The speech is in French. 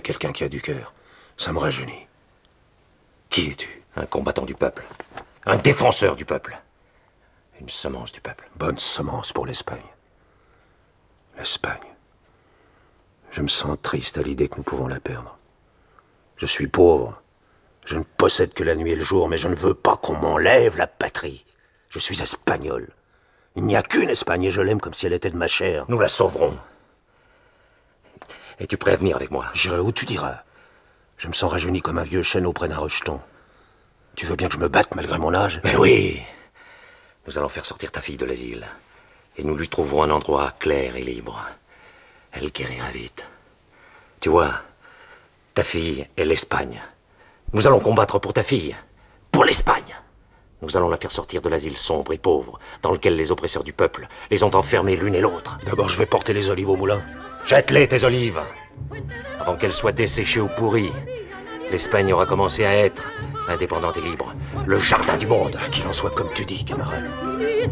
quelqu'un qui a du cœur. Ça me rajeunit. Qui es-tu? Un combattant du peuple. Un défenseur du peuple. Une semence du peuple. Bonne semence pour l'Espagne. L'Espagne. Je me sens triste à l'idée que nous pouvons la perdre. Je suis pauvre. Je ne possède que la nuit et le jour, mais je ne veux pas qu'on m'enlève la patrie. Je suis espagnol. Il n'y a qu'une Espagne et je l'aime comme si elle était de ma chair. Nous la sauverons. Es-tu prêt à venir avec moi? J'irai où tu diras. Je me sens rajeuni comme un vieux chêne auprès d'un rejeton. Tu veux bien que je me batte malgré mon âge? Mais oui. Nous allons faire sortir ta fille de l'asile. Et nous lui trouverons un endroit clair et libre. Elle guérira vite. Tu vois, ta fille est l'Espagne. Nous allons combattre pour ta fille. Pour l'Espagne. Nous allons la faire sortir de l'asile sombre et pauvre, dans lequel les oppresseurs du peuple les ont enfermés l'une et l'autre. D'abord, je vais porter les olives au moulin. Jette-les, tes olives. Avant qu'elles soient desséchées ou pourries, l'Espagne aura commencé à être, indépendante et libre, le jardin du monde. Qu'il en soit comme tu dis, camarade.